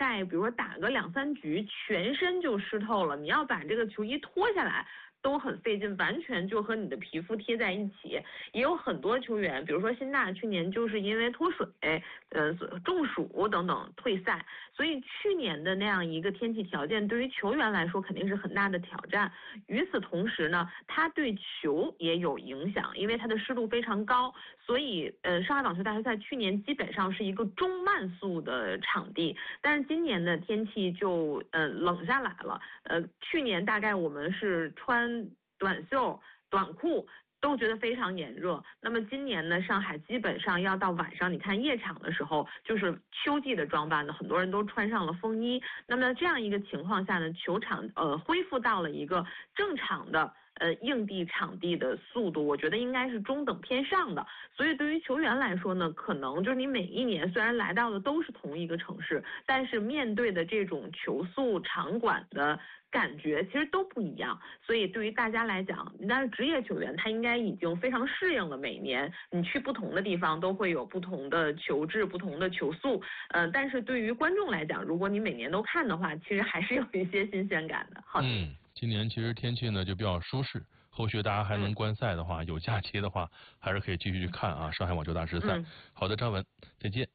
赛，比如说打个2、3局，全身就湿透了，你要把这个球衣脱下来都很费劲，完全就和你的皮肤贴在一起。也有很多球员，比如说辛纳去年就是因为脱水、中暑等等退赛，所以去年的那样一个天气条件对于球员来说肯定是很大的挑战。与此同时呢，它对球也有影响，因为它的湿度非常高，所以上海网球大师赛去年基本上是一个中慢速的场地，但是今年的天气就冷下来了。去年大概我们是穿短袖、短裤都觉得非常炎热。那么今年呢，上海基本上要到晚上，你看夜场的时候，就是秋季的装扮呢，很多人都穿上了风衣。那么这样一个情况下呢，球场恢复到了一个正常的硬地场地的速度，我觉得应该是中等偏上的。所以对于球员来说呢，可能就是你每一年虽然来到的都是同一个城市，但是面对的这种球速场馆的感觉其实都不一样。所以对于大家来讲，但是职业球员他应该已经非常适应了，每年你去不同的地方都会有不同的球质、不同的球速。但是对于观众来讲，如果你每年都看的话，其实还是有一些新鲜感的。好的。 今年其实天气呢就比较舒适，后续大家还能观赛的话，有假期的话，还是可以继续去看啊上海网球大师赛。好的，张文，再见。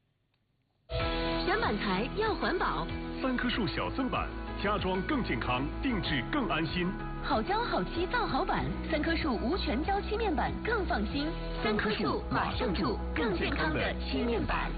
选板材要环保 ，3棵树小森板，家装更健康，定制更安心。 好胶好漆造好板，3棵树无全胶漆面板更放心。3棵树马上触，更健康的漆面板。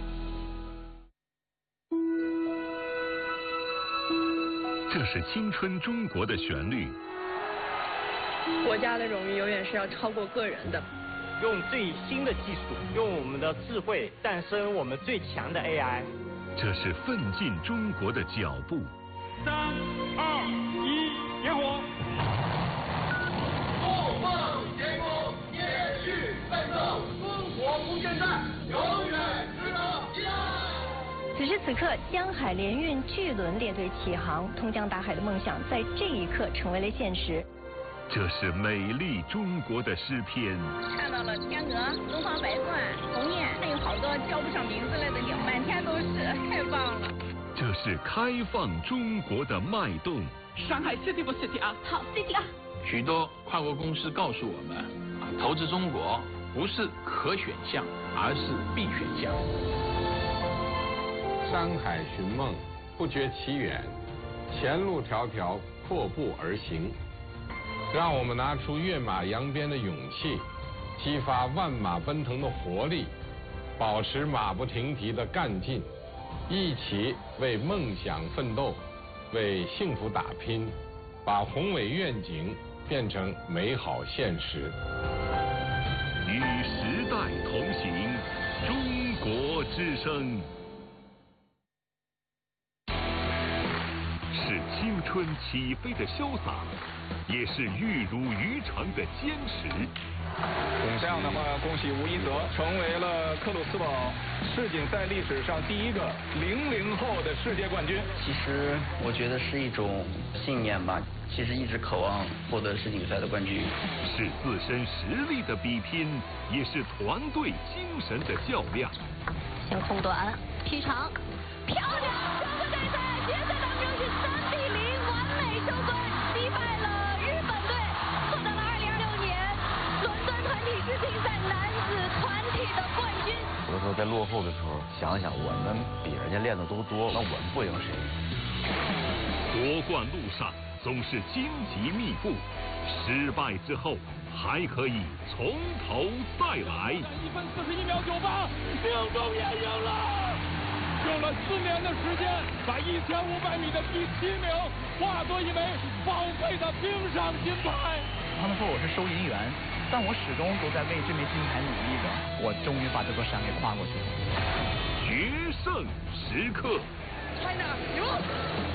这是青春中国的旋律。 国家的荣誉永远是要超过个人的。 用最新的技术，用我们的智慧诞生我们最强的 AI。 这是奋进中国的脚步。 3、2、1，点火！ 不梦前功，延续奋斗，烽火不间断，永远值得期待。 此时此刻，江海联运巨轮列队起航，通江达海的梦想在这一刻成为了现实。 这是美丽中国的诗篇。 看到了天鹅、东方白鹳、鸿雁，还有好多叫不上名字来的鸟，满天都是，太棒了。 这是开放中国的脉动。 上海 City 不 City 啊？ 好 City 啊！ 许多跨国公司告诉我们，投资中国不是可选项，而是必选项。 山海寻梦，不觉其远，前路迢迢，阔步而行。让我们拿出跃马扬鞭的勇气，激发万马奔腾的活力，保持马不停蹄的干劲，一起为梦想奋斗，为幸福打拼，把宏伟愿景变成美好现实。 与时代同行，中国之声。是青春起飞的潇洒，也是玉如鱼肠的坚持。 这样的话，恭喜吴一泽成为了克鲁斯堡世锦赛历史上第一个00后的世界冠军。 其实我觉得是一种信念吧，其实一直渴望获得世锦赛的冠军。 是自身实力的比拼，也是团队精神的较量。 先控短，劈长，漂亮！中国队在决赛当中是3比0完美收官，击败了日本队，获得了2026年伦敦团体世锦赛男子团体的冠军。 有的时候在落后的时候，想想我们比人家练的都多，那我们不赢谁？ 夺冠路上总是荆棘密布，失败之后还可以从头再来。 1分41秒98，命中也赢了。用了4年的时间，把1500米的第7名化作一枚宝贵的冰上金牌。 他们说我是收银员，但我始终都在为这枚金牌努力着。我终于把这座山给跨过去了。 决胜时刻 ，China 赢。